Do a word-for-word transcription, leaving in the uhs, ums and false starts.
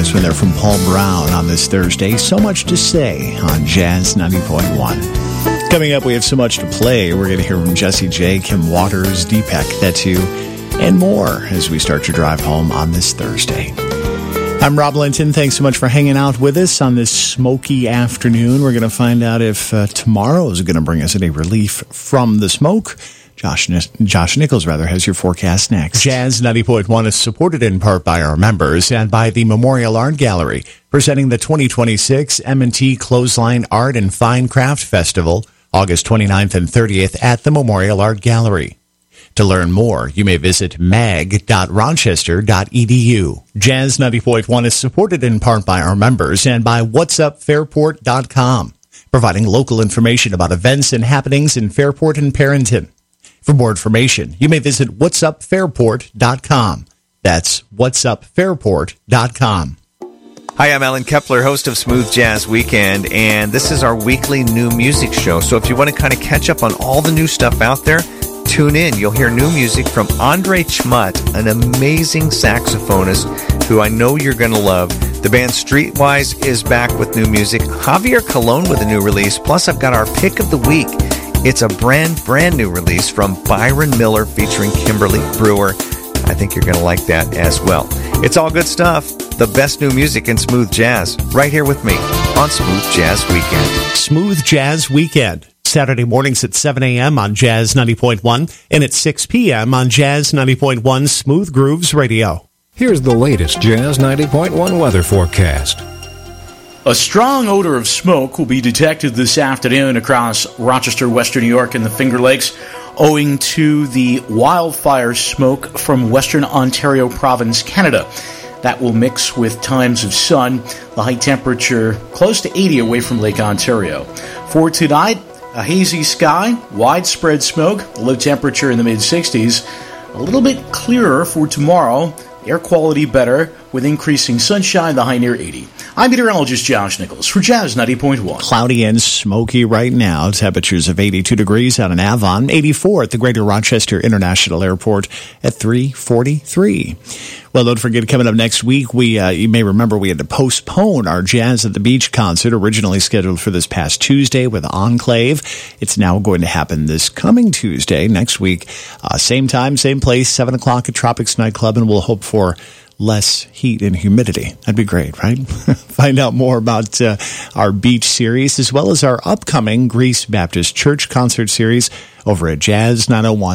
next one there from Paul Brown on this Thursday. So much to say on Jazz ninety point one. Coming up, we have so much to play. We're going to hear from Jessie J, Kim Waters, Deepak Thetu, and more as we start your drive home on this Thursday. I'm Rob Linton. Thanks so much for hanging out with us on this smoky afternoon. We're going to find out if uh, tomorrow is going to bring us any relief from the smoke. Josh, Josh Nichols, rather, has your forecast next. Jazz ninety point one is supported in part by our members and by the Memorial Art Gallery, presenting the twenty twenty-six M and T Clothesline Art and Fine Craft Festival, August twenty-ninth and thirtieth at the Memorial Art Gallery. To learn more, you may visit mag dot rochester dot e d u. Jazz ninety point one is supported in part by our members and by whats up fairport dot com, providing local information about events and happenings in Fairport and Perrington. For more information, you may visit whats up fairport dot com. That's whats up fairport dot com. Hi, I'm Alan Kepler, host of Smooth Jazz Weekend, and this is our weekly new music show. So if you want to kind of catch up on all the new stuff out there, tune in. You'll hear new music from Andre Chmut, an amazing saxophonist who I know you're going to love. The band Streetwise is back with new music. Javier Colon with a new release. Plus, I've got our pick of the week. It's a brand, brand new release from Byron Miller featuring Kimberly Brewer. I think you're going to like that as well. It's all good stuff. The best new music in smooth jazz, right here with me on Smooth Jazz Weekend. Smooth Jazz Weekend, Saturday mornings at seven a.m. on Jazz ninety point one and at six p.m. on Jazz ninety point one Smooth Grooves Radio. Here's the latest Jazz ninety point one weather forecast. A strong odor of smoke will be detected this afternoon across Rochester, Western New York, and the Finger Lakes, owing to the wildfire smoke from Western Ontario Province, Canada. That will mix with times of sun, the high temperature close to eighty away from Lake Ontario. For tonight, a hazy sky, widespread smoke, low temperature in the mid-sixties. A little bit clearer for tomorrow, air quality better with increasing sunshine, the high near eighty. I'm meteorologist Josh Nichols for Jazz ninety point one. Cloudy and smoky right now. Temperatures of eighty-two degrees out in Avon, eighty-four at the Greater Rochester International Airport at three forty-three. Well, don't forget, coming up next week, we uh, you may remember we had to postpone our Jazz at the Beach concert, originally scheduled for this past Tuesday with Enclave. It's now going to happen this coming Tuesday, next week. Uh, same time, same place, seven o'clock at Tropics Nightclub, and we'll hope for less heat and humidity. That'd be great, right? Find out more about uh, our beach series as well as our upcoming Greece Baptist Church concert series over at Jazz nine oh one.